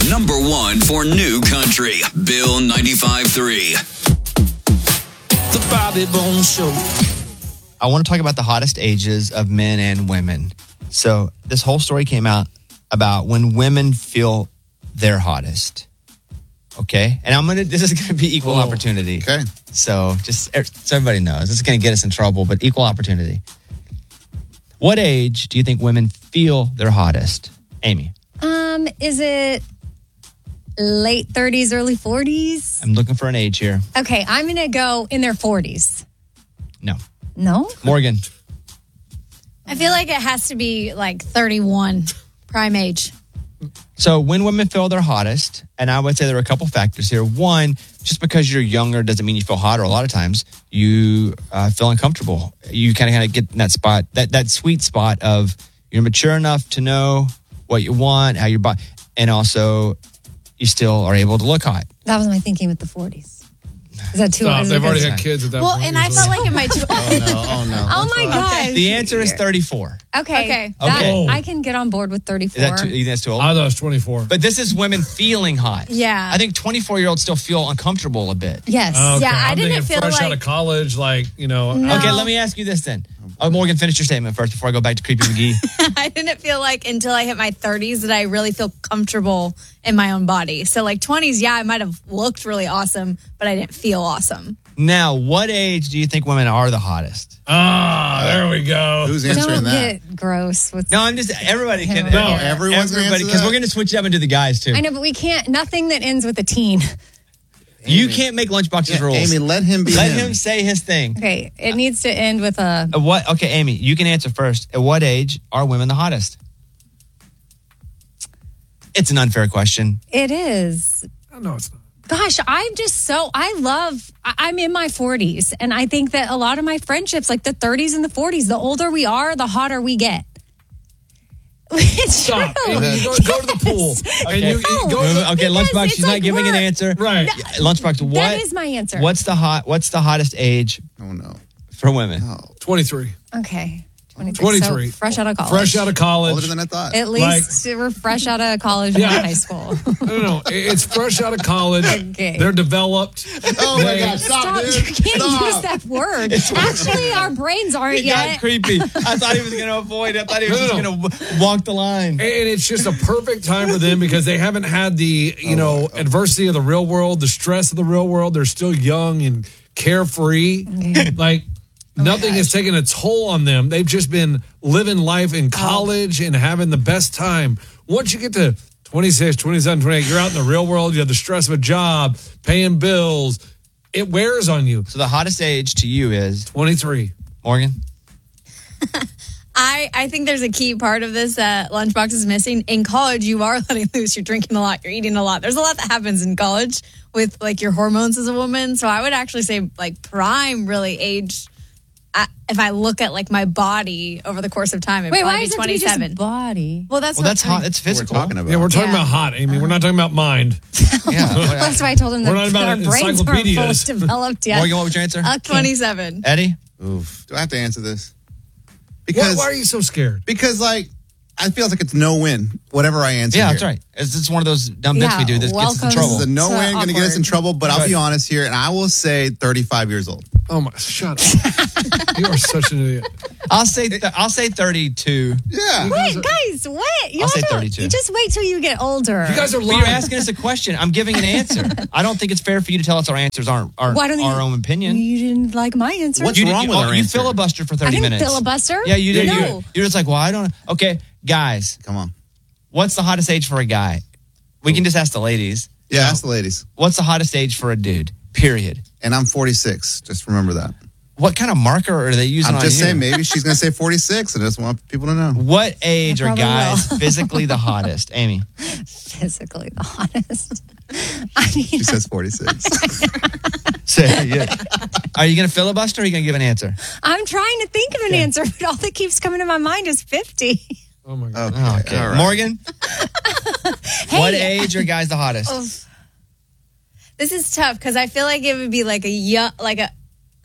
Number one for new country. Bill 95.3. The Bobby Bones Show. I want to talk about the hottest ages of men and women. So this whole story came out about when women feel their hottest. Okay? And this is going to be equal opportunity. Okay. So just so everybody knows, this is going to get us in trouble, but equal opportunity. What age do you think women feel their hottest? Amy. Is it late 30s, early 40s? I'm looking for an age here. Okay, I'm going to go in their 40s. No. No? Morgan. I feel like it has to be like 31, prime age. So when women feel their hottest, and I would say there are a couple factors here. One, just because you're younger doesn't mean you feel hotter. A lot of times you feel uncomfortable. You kind of get in that spot, that sweet spot of you're mature enough to know what you want, how your body, and also you still are able to look hot. That was my thinking with the 40s. Is that too early? They've already had kids at that point. Well, and I felt like in my... Oh, no. Oh, my gosh. The answer is 34. Okay. Okay. I can get on board with 34. Is that you think that's too old? I thought it was 24. But this is women feeling hot. Yeah. I think 24-year-olds still feel uncomfortable a bit. Yes. Okay, Yeah, I I'm didn't thinking feel fresh out like- of college, No. Okay, let me ask you this then. Morgan, finish your statement first before I go back to Creepy McGee. I didn't feel like until I hit my 30s that I really feel comfortable in my own body. So like 20s, yeah, I might have looked really awesome, but I didn't feel awesome. Now, what age do you think women are the hottest? There we go. Who's answering Don't that? get gross with... No, I'm just, everybody can. No, everyone's gonna answer because that? we're going to switch up and do the guys too. I know, but we can't... Nothing that ends with a teen. You can't make Lunchbox's rules. Amy, let him be Let him. him say his thing. Okay, it needs to end with a... What? Okay, Amy, you can answer first. At what age are women the hottest? It's an unfair question. It is. No, it's not. Gosh, I'm in my 40s, and I think that a lot of my friendships, like the 30s and the 40s, the older we are, the hotter we get. It's Stop. true. Amy, go to the pool. Okay. And you go to the, Okay, Because Lunchbox, it's she's not like giving an we're- answer. Right. Lunchbox, what? That is my answer. What's the hottest age Oh, no. for women? 23. Okay. 23. So fresh out of college. Fresh out of college. Older than I thought. At least we're fresh out of college and Yeah. high school. No. It's fresh out of college. Okay. They're developed. Oh, my God. Stop, You dude. can't Stop. use that word. Actually, our brains aren't He got yet. creepy. I thought he was going to avoid it. I thought he was just No. going to walk the line. And it's just a perfect time for them because they haven't had the, adversity of the real world, the stress of the real world. They're still young and carefree. Like, nothing has taken a toll on them. They've just been living life in college and having the best time. Once you get to 26, 27, 28, you're out in the real world. You have the stress of a job, paying bills. It wears on you. So the hottest age to you is 23. Morgan? I think there's a key part of this that Lunchbox is missing. In college, you are letting loose. You're drinking a lot. You're eating a lot. There's a lot that happens in college with like your hormones as a woman. So I would actually say like prime really age. If I look at like my body over the course of time, it'd Wait, probably why be is it to be 27. just body? Well, that's hot. It's physical. We're talking about. Yeah, we're talking Yeah. about hot, Amy. We're not talking about mind. Yeah. That's why I told him We're that not about our brains aren't fully encyclopedias. developed yet. Morgan, what was your answer? 27. Eddie? Oof. Do I have to answer this? Why are you so scared? Because, like, I feel like it's no win, whatever I answer. Yeah, here. that's right. It's just one of those dumb bits Yeah, we do that gets us in welcome. trouble. This is a no So win, going to get us in awkward. trouble, but I'll Right. be honest here, and I will say 35 years old. Oh my! Shut up! You are such an idiot. I'll say 32. Yeah. Wait, guys, what? I'll say 32. You just wait till you get older. You guys are But lying. you're asking us a question. I'm giving an answer. I don't think it's fair for you to tell us our answers aren't Why don't our you- own opinion. You didn't like my answer. What's You wrong with our you answer? filibuster for 30 I didn't minutes. filibuster. Yeah, you did. No. You're just like, well, I don't. Okay, guys, Come on. what's the hottest age for a guy? We can just ask the ladies. Yeah, ask the ladies. What's the hottest age for a dude? Period. And I'm 46. Just remember that. What kind of marker are they using I'm on just you? saying, maybe she's going to say 46. I just want people to know. What age I are probably guys will. physically the hottest? Amy. Physically the hottest. I mean, She says 46. Say, yeah. Are you going to filibuster or are you going to give an answer? I'm trying to think of an answer, but all that keeps coming to my mind is 50. Oh my god! Okay. All right. Morgan? What age are guys the hottest? This is tough because I feel like it would be like a young, like a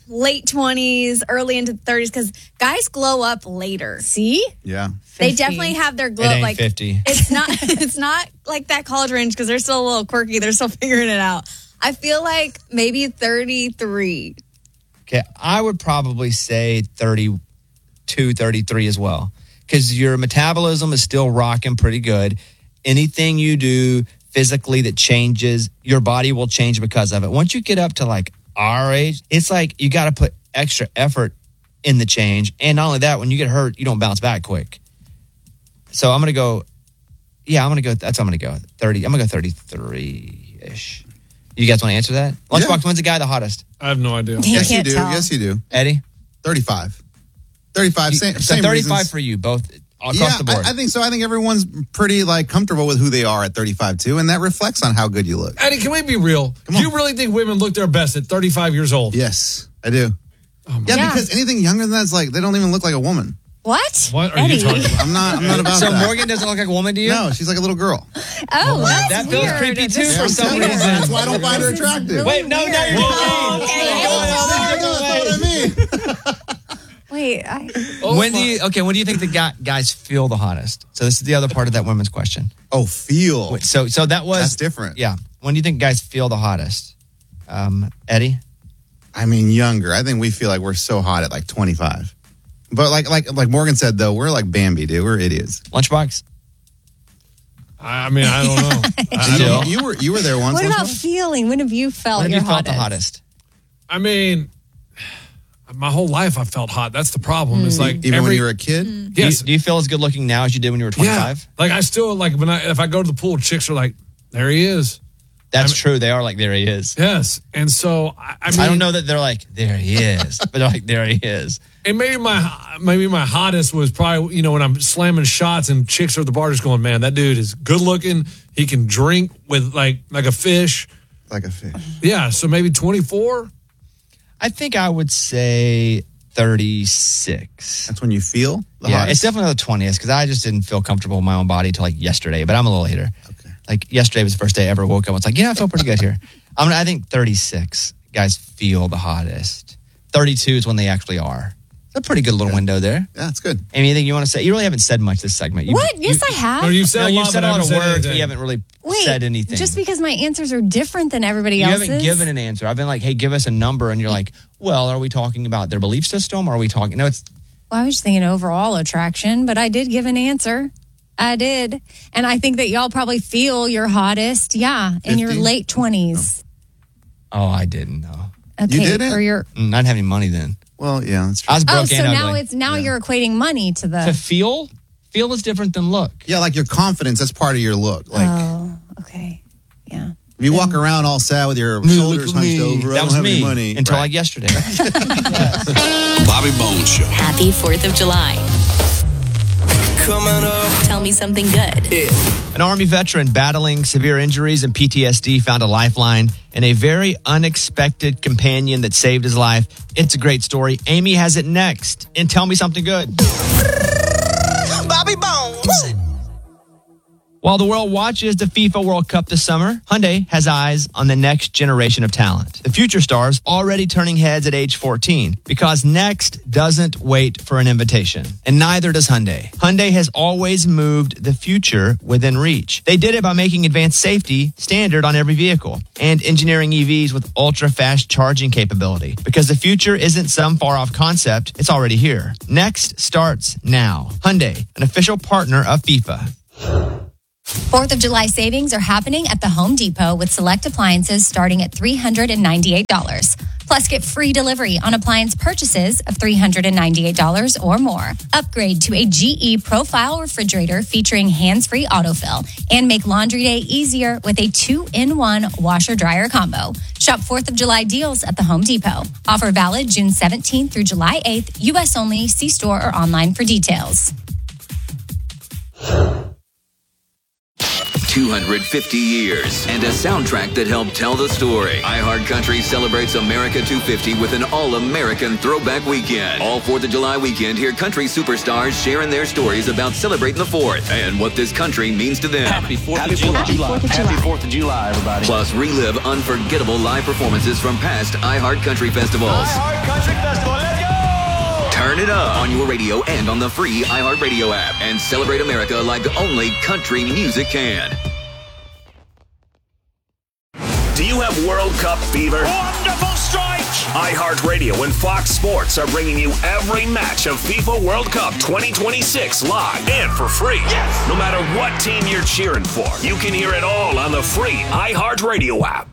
late 20s, early into 30s, because guys glow up later. See? Yeah. They 50. definitely have their glow It up. ain't Like 50. it's not like that college range because they're still a little quirky. They're still figuring it out. I feel like maybe 33. Okay, I would probably say 32, 33 as well. Because your metabolism is still rocking pretty good. Anything you do physically that changes, your body will change because of it. Once you get up to like our age, it's like you got to put extra effort in the change. And not only that, when you get hurt, you don't bounce back quick. So I'm going to go, that's what I'm going to go. 30, I'm going to go 33-ish. You guys want to answer that? Lunchbox, when's the guy the hottest? I have no idea. You Yes, you can't do. tell. Yes, you do. Eddie? 35. 35. Same, So same 35 reasons. for you, both across the board. I think so. I think everyone's pretty like comfortable with who they are at 35 too, and that reflects on how good you look. Eddie, can we be real? Come on. You really think women look their best at 35 years old? Yes, I do. Yeah, Yeah. because anything younger than that is like they don't even look like a woman. What? What are Eddie. you talking about? I'm not about So that. Morgan doesn't look like a woman to you? No, she's like a little girl. Oh, that's That feels weird. creepy too This for is some telling reason. you, that's why I don't find her This is attractive. really Wait, no, weird. now you're Oh, okay. That's what I mean. Wait, When do you think the guys feel the hottest? So this is the other part of that women's question. Oh, feel. So that was That's different. Yeah. When do you think guys feel the hottest? Eddie? I mean, younger. I think we feel like we're so hot at like 25. But like Morgan said though, we're like Bambi, dude. We're idiots. Lunchbox? I mean, I don't know. I Still? don't know. You were there once. what about Lunchbox? feeling? When have you felt When have your you felt the hottest? hottest? I mean, my whole life I felt hot. That's the problem. It's like Even when you were a kid? yes, Do you feel as good looking now as you did when you were 25? yeah. Like I still like if I go to the pool, chicks are like, there he is. That's true. They are like, there he is. Yes, and so I mean, I don't know that they're like, there he is, but they're like, there he is. And maybe my hottest was probably when I'm slamming shots and chicks are at the bar just going, man, that dude is good looking. He can drink with like a fish. Like a fish. Yeah, so maybe 24. I think I would say 36. That's when you feel the Yeah, hottest. it's definitely the 20th because I just didn't feel comfortable in my own body until like yesterday, but I'm a little hater. Okay. Like yesterday was the first day I ever woke up. It's like, I feel pretty good here. I think 36 guys feel the hottest. 32 is when they actually are. It's a pretty good little window there. Yeah, it's good. Amy, anything you want to say? You really haven't said much this segment. What? Yes, I have. No, you've said, You've said a lot but of I haven't words, but anything. you haven't really Wait, said anything. just because my answers are different than everybody you else's. haven't given an answer. I've been like, hey, give us a number. And you're like, well, are we talking about their belief system? Or are we talking? No, it's Well, I was just thinking overall attraction, but I did give an answer. I did. And I think that y'all probably feel your hottest, in your 50? late 20s. oh, I didn't know. Okay. You didn't? Or your I didn't have any money then. Well, yeah, that's true. I was broke Oh, so and now ugly. you're equating money to To the feel is different than look. Yeah, like your confidence, that's part of your look. Like Oh, okay. Yeah. if you walk around all sad with your shoulders hunched over, I That don't was have any me money. until Right. like yesterday. Bobby Bones Show. Happy 4th of July. Coming up. Tell me something good. An Army veteran battling severe injuries and PTSD found a lifeline and a very unexpected companion that saved his life. It's a great story. Amy has it next. And tell me something good. Bobby Bones. While the world watches the FIFA World Cup this summer, Hyundai has eyes on the next generation of talent. The future stars already turning heads at age 14 because next doesn't wait for an invitation. And neither does Hyundai. Hyundai has always moved the future within reach. They did it by making advanced safety standard on every vehicle and engineering EVs with ultra-fast charging capability because the future isn't some far-off concept. It's already here. Next starts now. Hyundai, an official partner of FIFA. 4th of July savings are happening at the Home Depot with select appliances starting at $398. Plus, get free delivery on appliance purchases of $398 or more. Upgrade to a GE Profile refrigerator featuring hands-free autofill and make laundry day easier with a 2-in-1 washer-dryer combo. Shop 4th of July deals at the Home Depot. Offer valid June 17th through July 8th. U.S. only. See store or online for details. 250 years and a soundtrack that helped tell the story. iHeartCountry celebrates America 250 with an all-American throwback weekend. All 4th of July weekend, hear country superstars sharing their stories about celebrating the 4th and what this country means to them. Happy 4th of July. Happy 4th of July, everybody. Plus, relive unforgettable live performances from past iHeartCountry festivals. iHeartCountry Festival, let's go! Turn it up on your radio and on the free iHeartRadio app and celebrate America like only country music can. Do you have World Cup fever? Wonderful strike! iHeartRadio and Fox Sports are bringing you every match of FIFA World Cup 2026 live and for free. Yes! No matter what team you're cheering for, you can hear it all on the free iHeartRadio app.